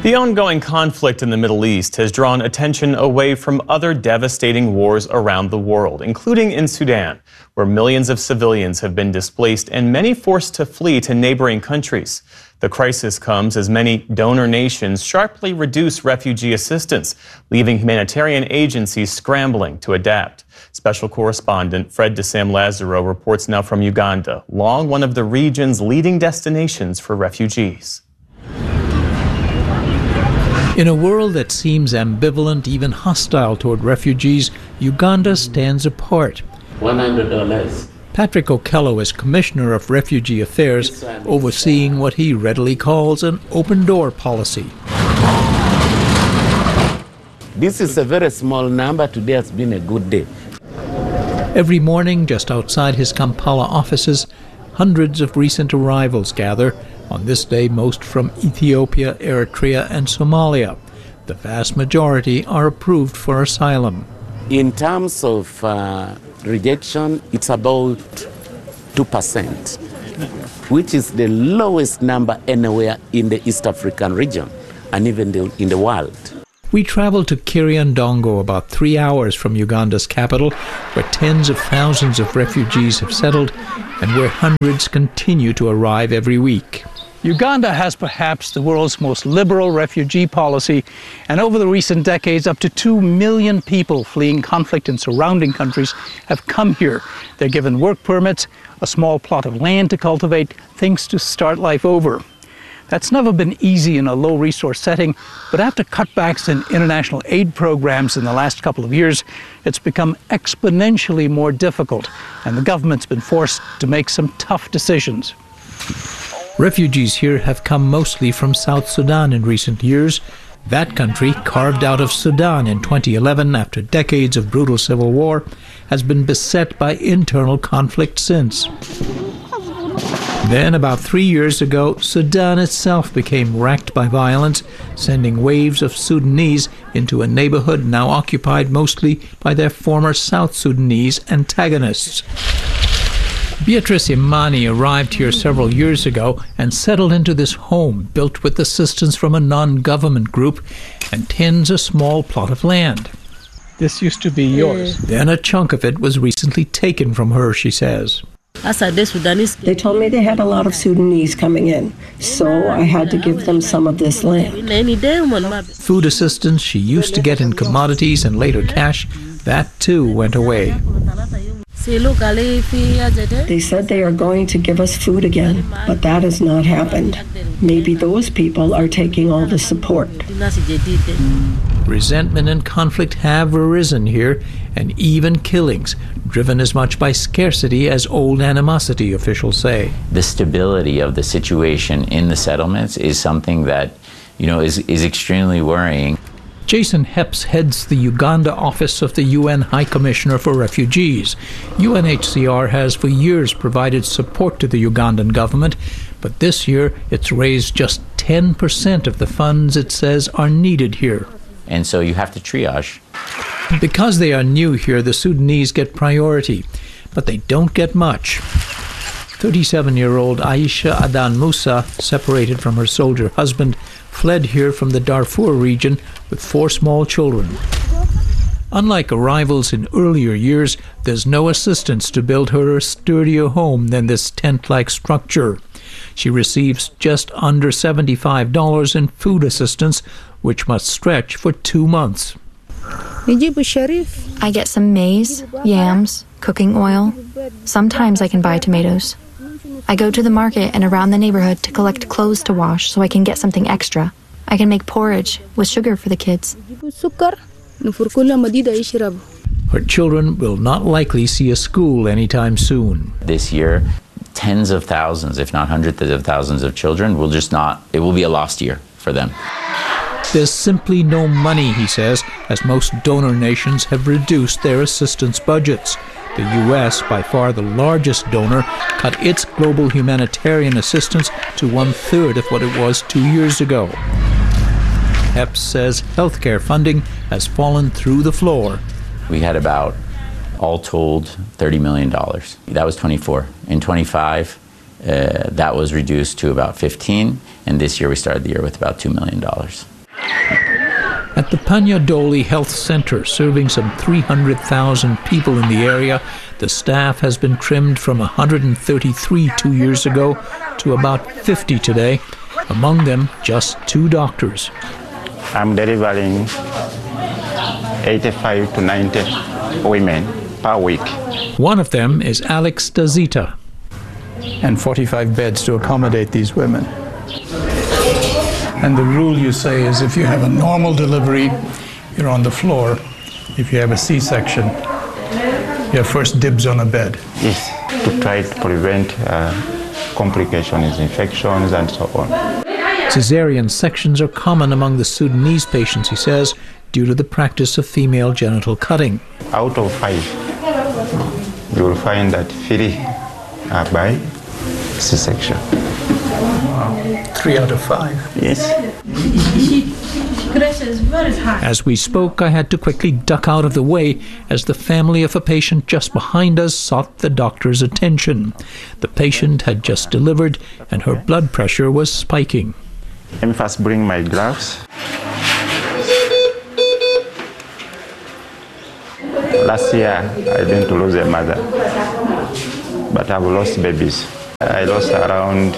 The ongoing conflict in the Middle East has drawn attention away from other devastating wars around the world, including in Sudan, where millions of civilians have been displaced and many forced to flee to neighboring countries. The crisis comes as many donor nations sharply reduce refugee assistance, leaving humanitarian agencies scrambling to adapt. Special correspondent Fred de Sam Lazaro reports now from Uganda, long one of the region's leading destinations for refugees. In a world that seems ambivalent, even hostile toward refugees, Uganda stands apart. $100. Patrick Okello is Commissioner of Refugee Affairs, overseeing what he readily calls an open-door policy. This is a very small number. Today has been a good day. Every morning, just outside his Kampala offices, hundreds of recent arrivals gather. On this day, most from Ethiopia, Eritrea, and Somalia. The vast majority are approved for asylum. In terms of rejection, it's about 2%, which is the lowest number anywhere in the East African region and even in the world. We traveled to Kiryandongo, about 3 hours from Uganda's capital, where tens of thousands of refugees have settled and where hundreds continue to arrive every week. Uganda has perhaps the world's most liberal refugee policy, and over the recent decades, up to 2 million people fleeing conflict in surrounding countries have come here. They're given work permits, a small plot of land to cultivate, things to start life over. That's never been easy in a low-resource setting, but after cutbacks in international aid programs in the last couple of years, it's become exponentially more difficult, and the government's been forced to make some tough decisions. Refugees here have come mostly from South Sudan in recent years. That country, carved out of Sudan in 2011 after decades of brutal civil war, has been beset by internal conflict since. Then, about 3 years ago, Sudan itself became racked by violence, sending waves of Sudanese into a neighborhood now occupied mostly by their former South Sudanese antagonists. Beatrice Imani arrived here several years ago and settled into this home built with assistance from a non-government group and tends a small plot of land. This used to be yours. Then a chunk of it was recently taken from her, she says. They told me they had a lot of Sudanese coming in, so I had to give them some of this land. Food assistance she used to get in commodities and later cash, that too went away. They said they are going to give us food again, but that has not happened. Maybe those people are taking all the support. Resentment and conflict have arisen here, and even killings, driven as much by scarcity as old animosity, officials say. The stability of the situation in the settlements is something that, is extremely worrying. Jason Hepps heads the Uganda office of the UN High Commissioner for Refugees. UNHCR has for years provided support to the Ugandan government, but this year it's raised just 10% of the funds it says are needed here. And so you have to triage. Because they are new here, the Sudanese get priority, but they don't get much. 37-year-old Aisha Adan Musa, separated from her soldier husband, fled here from the Darfur region with 4 small children. Unlike arrivals in earlier years, there's no assistance to build her a sturdier home than this tent-like structure. She receives just under $75 in food assistance, which must stretch for 2 months. I get some maize, yams, cooking oil. Sometimes I can buy tomatoes. I go to the market and around the neighborhood to collect clothes to wash so I can get something extra. I can make porridge with sugar for the kids. Her children will not likely see a school anytime soon. This year, tens of thousands, if not hundreds of thousands of children it will be a lost year for them. There's simply no money, he says, as most donor nations have reduced their assistance budgets. The U.S., by far the largest donor, cut its global humanitarian assistance to 1/3 of what it was 2 years ago. Hepps says healthcare funding has fallen through the floor. We had about, all told, $30 million. That was 24. In 25, that was reduced to about 15, and this year we started the year with about $2 million. At the Panyadoli Health Center, serving some 300,000 people in the area, the staff has been trimmed from 133 2 years ago to about 50 today, among them just 2 doctors. I'm delivering 85 to 90 women per week. One of them is Alex Dazita. And 45 beds to accommodate these women. And the rule, you say, is if you have a normal delivery, you're on the floor. If you have a C-section, you have first dibs on a bed. Yes, to try to prevent complications, infections, and so on. Caesarean sections are common among the Sudanese patients, he says, due to the practice of female genital cutting. Out of 5, you will find that 3 are by C-section. Wow. 3 out of 5. Yes. As we spoke, I had to quickly duck out of the way as the family of a patient just behind us sought the doctor's attention. The patient had just delivered and her blood pressure was spiking. Let me first bring my gloves. Last year, I didn't lose a mother, but I've lost babies. I lost around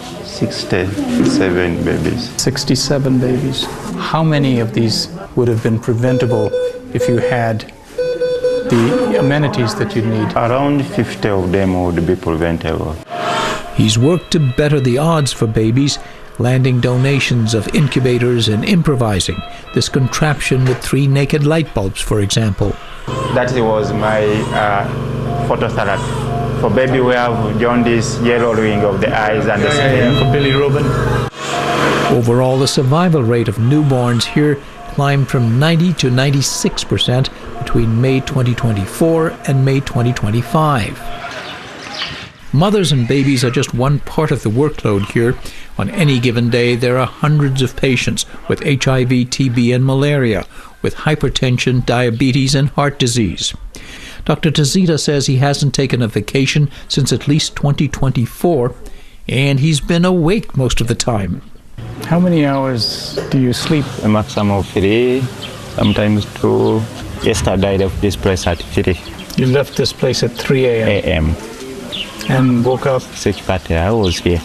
67 babies. 67 babies. How many of these would have been preventable if you had the amenities that you need? Around 50 of them would be preventable. He's worked to better the odds for babies, landing donations of incubators and improvising this contraption with 3 naked light bulbs, for example. That was my phototherapy. For baby, we have jaundice, yellowing of the eyes and the skin. For Billy Rubin. Overall, the survival rate of newborns here climbed from 90 to 96% between May 2024 and May 2025. Mothers and babies are just one part of the workload here. On any given day, there are hundreds of patients with HIV, TB, and malaria, with hypertension, diabetes, and heart disease. Dr. Tazita says he hasn't taken a vacation since at least 2024, and he's been awake most of the time. How many hours do you sleep? A maximum of 3, sometimes 2. Yesterday I left this place at 3 You left this place at 3 a.m. And woke up? 6:30, I was here.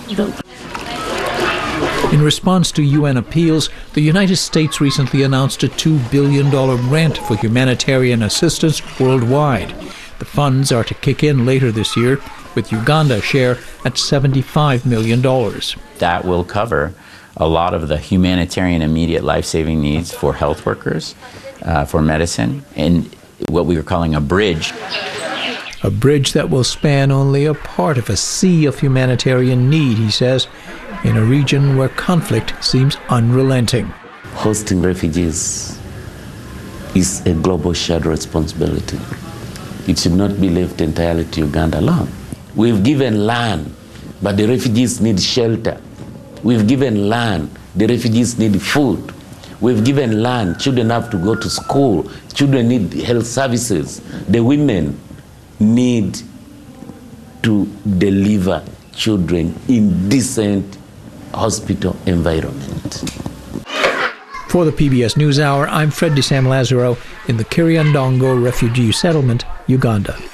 In response to UN appeals, the United States recently announced a $2 billion grant for humanitarian assistance worldwide. The funds are to kick in later this year, with Uganda's share at $75 million. That will cover a lot of the humanitarian immediate life-saving needs for health workers, for medicine, and what we were calling a bridge. A bridge that will span only a part of a sea of humanitarian need, he says, in a region where conflict seems unrelenting. Hosting refugees is a global shared responsibility. It should not be left entirely to Uganda alone. We've given land, but the refugees need shelter. We've given land, the refugees need food. We've given land, children have to go to school, children need health services. The women need to deliver children in decent hospital environment. For the PBS NewsHour, I'm Fred de Sam Lazaro in the Kiryandongo refugee settlement, Uganda.